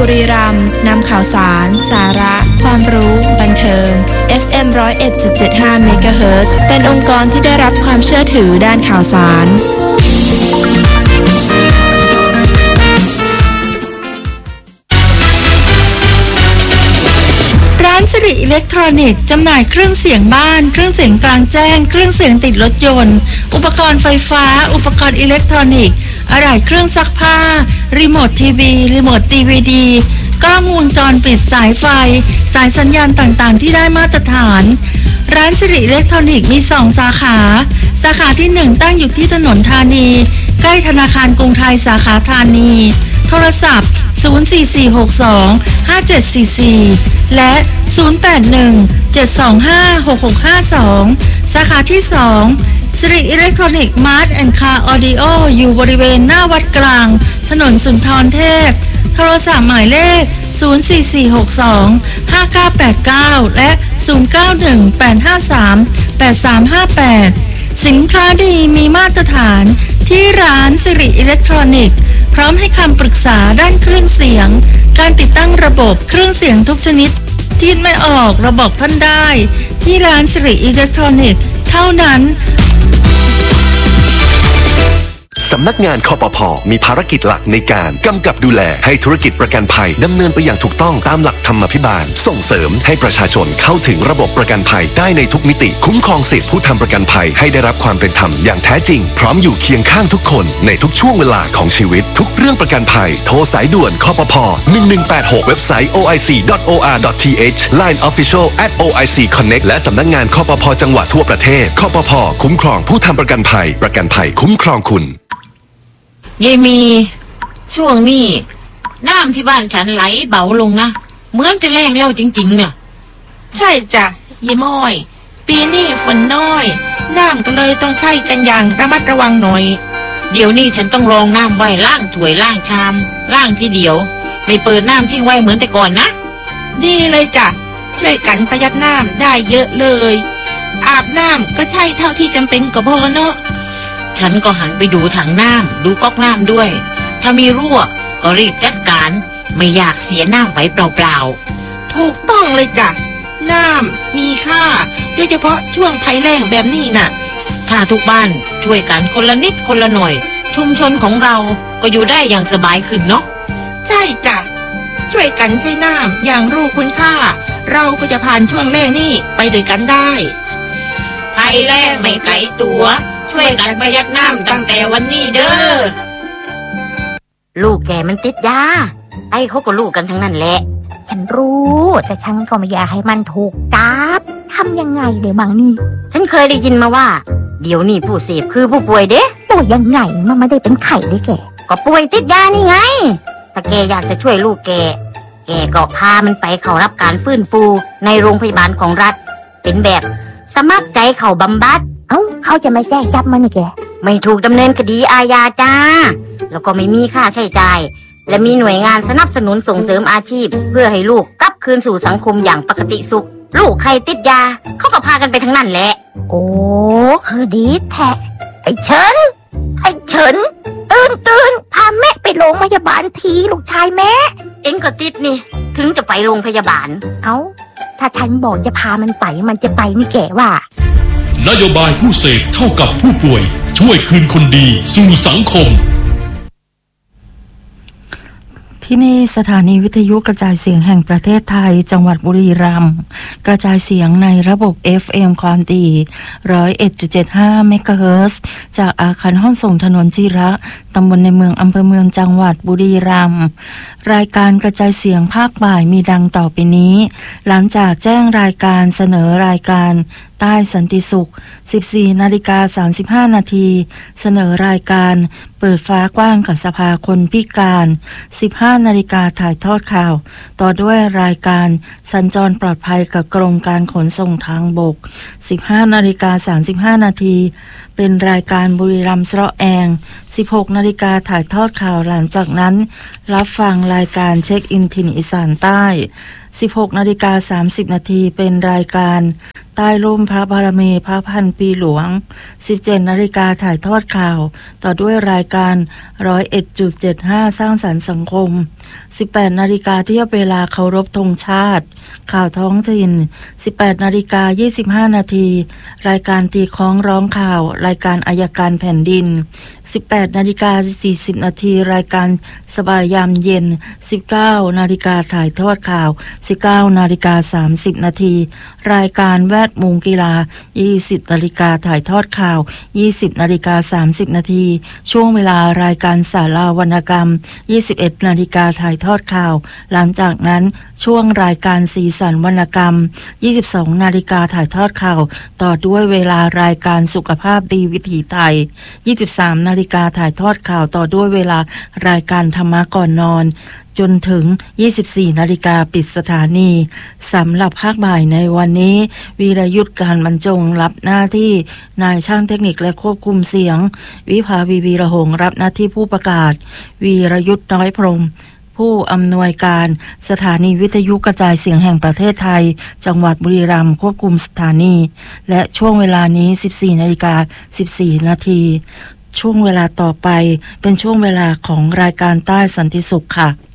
บุรีรัมย์นำข่าวสารสาระความรู้บันเทิง FM 101.75 MHz เป็นองค์กรที่ได้รับความเชื่อถือด้านข่าวสารร้านสิริอิเล็กทรอนิกส์จำหน่ายเครื่องเสียงบ้านเครื่องเสียงกลางแจ้งเครื่องเสียงติดรถยนต์อุปกรณ์ไฟฟ้าอุปกรณ์อิเล็กทรอนิกส์อะไหล่เครื่องซักผ้ารีโมททีวีรีโมทดีวีดีกล้องวงจรปิดสายไฟสายสัญญาณต่างๆที่ได้มาตรฐานร้านสิริอิเล็กทรอนิกส์มี2สาขาสาขาที่1ตั้งอยู่ที่ถนนธานีใกล้ธนาคารกรุงไทยสาขาธานีโทรศัพท์044625744และ0817256652สาขาที่2สิริอิเล็กทรอนิกส์มาร์ทแอนด์คาร์ออดิโออยู่บริเวณหน้าวัดกลางถนนสุนทรเทพโทรศัพท์หมายเลข044625989และ0918538358สินค้าดีมีมาตรฐานที่ร้านสิริอิเล็กทรอนิกส์พร้อมให้คำปรึกษาด้านเครื่องเสียงการติดตั้งระบบเครื่องเสียงทุกชนิดที่ไม่ออกระบบท่านได้ที่ร้านสิริอิเล็กทรอนิกส์เท่านั้นสำนักงานคปภ.มีภารกิจหลักในการกำกับดูแลให้ธุรกิจประกันภัยดำเนินไปอย่างถูกต้องตามหลักธรรมาภิบาลส่งเสริมให้ประชาชนเข้าถึงระบบประกันภัยได้ในทุกมิติคุ้มครองสิทธิผู้ทำประกันภัยให้ได้รับความเป็นธรรมอย่างแท้จริงพร้อมอยู่เคียงข้างทุกคนในทุกช่วงเวลาของชีวิตทุกเรื่องประกันภัยโทรสายด่วนคปภ1186เว็บไซต์ oic.or.th Line Official @OIC Connect และสำนักงานคปภ.จังหวัดทั่วประเทศคปภ.คุ้มครองผู้ทำประกันภัยคุ้มครองคุณยายมีช่วงนี้น้ำที่บ้านฉันไหลเบาลงนะเหมือนจะแรงแล้วจริงๆเนี่ยใช่จ้ะยายม้อยปีนี้ฝนน้อยน้ำก็เลยต้องใช้กันอย่างระมัดระวังหน่อยเดี๋ยวนี้ฉันต้องรองน้ำไว้ล้างถ้วยล้างชามล้างทีเดียวไม่เปิดน้ำทิ้งไว้เหมือนแต่ก่อนนะดีเลยจ้ะช่วยกันประหยัดน้ำได้เยอะเลยอาบน้ำก็ใช่เท่าที่จำเป็นก็พอเนาะฉันก็หันไปดูถังน้ำดูก๊อกน้ำด้วยถ้ามีรั่วก็รีบจัดการไม่อยากเสียน้ำไว้เปล่าๆถูกต้องเลยจ้ะน้ำมีค่าโดยเฉพาะช่วงภัยแล้งแบบนี้น่ะถ้าทุกบ้านช่วยกันคนละนิดคนละหน่อยชุมชนของเราก็อยู่ได้อย่างสบายขึ้นเนาะใช่จ้ะช่วยกันใช้น้ำอย่างรู้คุณค่าเราก็จะผ่านช่วงแล้งนี้ไปด้วยกันได้ภัยแล้งไม่ไกลตัวช่วยกันประหยัดน้ำตั้งแต่วันนี้เด้อลูกแกมันติดยาไอ้เขาก็ลูกกันทั้งนั้นแหละฉันรู้แต่ฉันก็ไม่อยากให้มันถูกจับทำยังไงเลยบางนี่ฉันเคยได้ยินมาว่าเดี๋ยวนี้ผู้เสพคือผู้ป่วยเด้ป่วยยังไงมันไม่ได้เป็นไข้เลยแกก็ป่วยติดยานี่ไงถ้าแกอยากจะช่วยลูกแกก็พามันไปเข้ารับการฟื้นฟูในโรงพยาบาลของรัฐเป็นแบบสมัครใจเข้าบำบัดเขาจะไม่แจ้งจับมันนี่แกไม่ถูกดำเนินคดีอาญาจ้าแล้วก็ไม่มีค่าใช้จ่ายและมีหน่วยงานสนับสนุนส่งเสริมอาชีพเพื่อให้ลูกกลับคืนสู่สังคมอย่างปกติสุขลูกใครติดยาเขาก็พากันไปทั้งนั้นแหละโอ้คือดีแท้ไอ้เฉินตื่นพาแม่ไปโรงพยาบาลทีลูกชายแม่เอ็งก็ติดนี่ถึงจะไปโรงพยาบาลถ้าฉันบอกจะพามันไปมันจะไปนี่แกว่านโยบายผู้เสพเท่ากับผู้ป่วยช่วยคืนคนดีสู่สังคมที่นี่สถานีวิทยุกระจายเสียงแห่งประเทศไทยจังหวัดบุรีรัมย์กระจายเสียงในระบบ FM ความถี่ 101.75 เมกะเฮิรตซ์จากอาคารห้องส่งถนนจิระตำบลในเมืองอำเภอเมืองจังหวัดบุรีรัมย์รายการกระจายเสียงภาคบ่ายมีดังต่อไปนี้หลังจากแจ้งรายการเสนอรายการใต้สันติสุข 14:35 นาทีเสนอรายการเปิดฟ้ากว้างกับสภาคนพิการ 15 นาฬิกาถ่ายทอดข่าวต่อด้วยรายการสัญจรปลอดภัยกับกรมการขนส่งทางบก 15:35 นาทีเป็นรายการบุรีรัมย์เราะแอง 16 นาฬิกาถ่ายทอดข่าวหลังจากนั้นรับฟังรายการเช็คอินถิ่นอีสานใต้ 16:30 นาทีเป็นรายการใต้ร่มพระบารมีพระพันปีหลวง 17 นาฬิกาถ่ายทอดข่าวต่อด้วยรายการ 101.75 สร้างสรรค์สังคม 18 นาฬิกาเทียบเวลาเคารพธงชาติข่าวท้องถิ่น 18 นาฬิกา 25 นาทีรายการตีคล้องร้องข่าวรายการอัยการแผ่นดิน 18 นาฬิกา 40 นาทีรายการสบายยามเย็น 19 นาฬิกาถ่ายทอดข่าว 19 นาฬิกา 30 นาทีรายการแวดวงกีฬา 20 นาฬิกาถ่ายทอดข่าว 20 นาฬิกา 30 นาทีช่วงเวลารายการสาราวรรณกรรม 21 นาฬิกาถ่ายทอดข่าวหลังจากนั้นช่วงรายการสีสันวรรณกรรม 22 นาฬิกาถ่ายทอดข่าวต่อด้วยเวลารายการสุขภาพดีวิถีไทย 23 นาฬิกาถ่ายทอดข่าวต่อด้วยเวลารายการธรรมะก่อนนอนจนถึง 24 นาฬิกาปิดสถานีสำหรับภาคบ่ายในวันนี้วีรยุทธการบรรจงรับหน้าที่นายช่างเทคนิคและควบคุมเสียงวิภาวีระหงรับหน้าที่ผู้ประกาศวีรยุทธน้อยพรหมผู้อำนวยการสถานีวิทยุกระจายเสียงแห่งประเทศไทยจังหวัดบุรีรัมย์ควบคุมสถานีและช่วงเวลานี้ 14 นาฬิกา 14 นาทีช่วงเวลาต่อไปเป็นช่วงเวลาของรายการใต้สันติสุขค่ะ